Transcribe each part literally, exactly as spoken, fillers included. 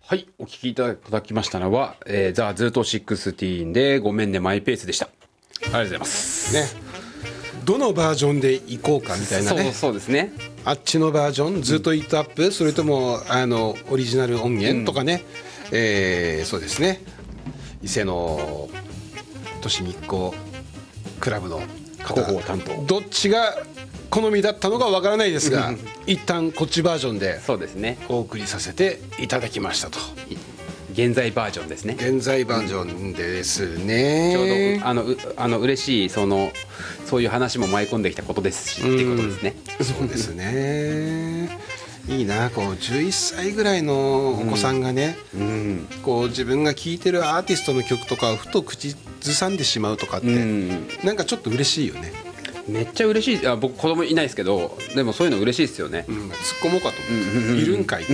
はい、お聞きいただきましたのは、えー、ザ・ズートじゅうろくでごめんねマイペースでした。ありがとうございますね。どのバージョンでいこうかみたいなね。 そうそうですね。 あっちのバージョン、ずっとイットアップ、それともあのオリジナル音源とかね、うん、えー、そうですね。伊勢の都市日光クラブの方広報担当、 どっちが好みだったのかわからないですが一旦こっちバージョンでそうですねお送りさせていただきましたと。 現在バージョンですね。 現在バージョンですね。 ちょうどあのうあの嬉しいそのそういう話も舞い込んできたことですし、っていうことですね。 そうですね。いいな、こうじゅういっさいぐらいのお子さんがね、うんうん、こう自分が聴いてるアーティストの曲とかをふと口ずさんでしまうとかって、うん、なんかちょっと嬉しいよね。 めっちゃ嬉しい。あ、僕子供いないですけど、でもそういうの嬉しいですよね。 うん、突っ込もうかと思って、うん、いるんかい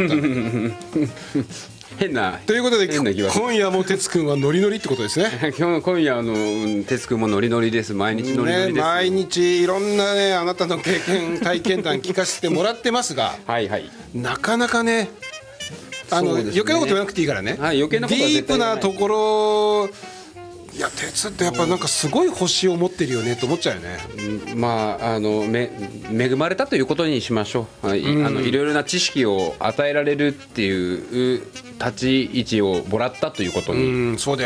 変なということで今夜も哲くんはノリノリってことですね。 今今夜の哲くんもノリノリです。毎日ノリノリです、ね、 毎日いろんなねあなたの経験体験談聞かせてもらってますがはいはい、なかなかねあの、ね、余計なこと言わなくていいからね、はい、余計なことは絶対言わない。ディープなところ、いや哲ってやっぱなんかすごい星を持ってるよねと思っちゃうよね。 うん、まああのめ恵まれたということにしましょう。はい、うん、あのいろいろな知識を与えられるっていう立ち位置をもらったということに、 うん、そうだよ